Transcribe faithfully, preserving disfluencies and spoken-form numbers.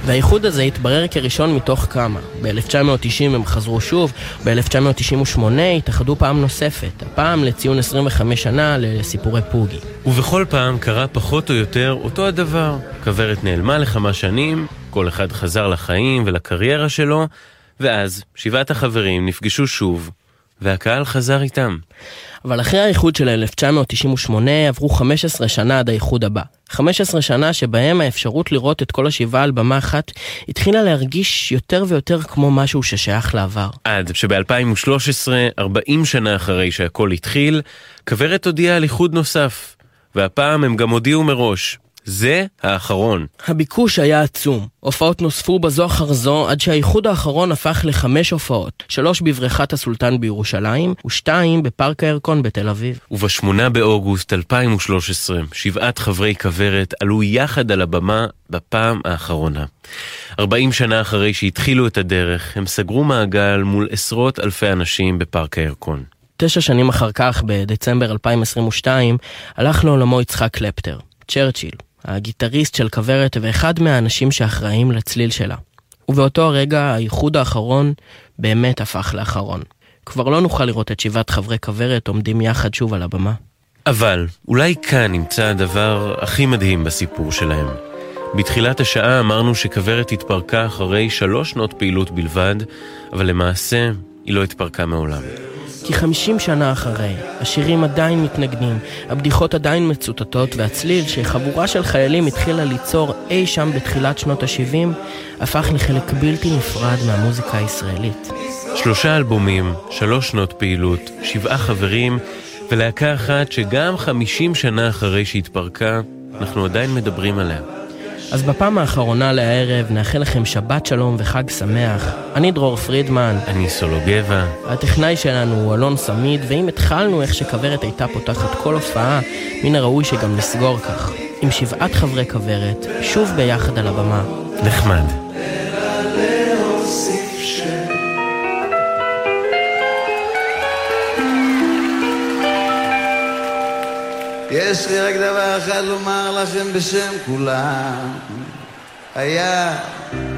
והאיחוד הזה התברר כראשון מתוך כמה. ב-אלף תשע מאות תשעים הם חזרו שוב, ב-אלף תשע מאות תשעים ושמונה התאחדו פעם נוספת, הפעם לציון עשרים וחמש שנה לסיפורי פוגי. ובכל פעם קרה פחות או יותר אותו הדבר. כוורת נעלמה לכמה שנים, כל אחד חזר לחיים ולקריירה שלו, ואז שבעת החברים נפגשו שוב, והקהל חזר איתם. אבל אחרי האיחוד של אלף תשע מאות תשעים ושמונה עברו חמש עשרה שנה עד האיחוד הבא. חמש עשרה שנה שבהם האפשרות לראות את כל השבעה על במה אחת התחילה להרגיש יותר ויותר כמו משהו ששייך לעבר. עד שב-אלפיים ושלוש עשרה, ארבעים שנה אחרי שהכל התחיל, כוורת הודיעה על איחוד נוסף, והפעם הם גם הודיעו מראש. זה האחרון. הביקוש היה עצום. הופעות נוספו בזו אחר זו עד שהאיחוד האחרון הפך לחמש הופעות. שלוש בבריכת הסולטן בירושלים ושתיים בפארק הירקון בתל אביב. ובשמונה באוגוסט אלפיים ושלוש עשרה, שבעת חברי כוורת עלו יחד על הבמה בפעם האחרונה. ארבעים שנה אחרי שהתחילו את הדרך, הם סגרו מעגל מול עשרות אלפי אנשים בפארק הירקון. תשע שנים אחר כך, בדצמבר אלפיים עשרים ושתיים, הלך לעולמו יצחק קלפטר, צ'רצ'יל, הגיטריסט של כוורת ואחד מהאנשים שאחראים לצליל שלה. ובאותו הרגע האיחוד האחרון באמת הפך לאחרון. כבר לא נוכל לראות את שבעת חברי כוורת עומדים יחד שוב על הבמה. אבל אולי כאן נמצא הדבר הכי מדהים בסיפור שלהם. בתחילת השעה אמרנו שכוורת התפרקה אחרי שלוש שנות פעילות בלבד, אבל למעשה היא לא התפרקה מעולם. כי חמישים שנה אחרי, השירים עדיין מתנגנים, הבדיחות עדיין מצוטטות, והצליל שחבורה של חיילים התחילה ליצור אי שם בתחילת שנות ה-שבעים, הפך לחלק בלתי נפרד מהמוזיקה הישראלית. שלושה אלבומים, שלוש שנות פעילות, שבעה חברים, ולהקה אחת שגם חמישים שנה אחרי שהתפרקה, אנחנו עדיין מדברים עליה. אז בפעם האחרונה לערב נאחל לכם שבת שלום וחג שמח. אני דרור פרידמן. אני סולו גבע. הטכנאי שלנו הוא אלון סמיד, ואם התחלנו איך שכוורת הייתה פותחת כל הופעה, מן הראוי שגם נסגור כך. עם שבעת חברי כוורת, שוב ביחד על הבמה. נחמד. יש לי רק דבר אחד לומר לכם בשם כולם, היה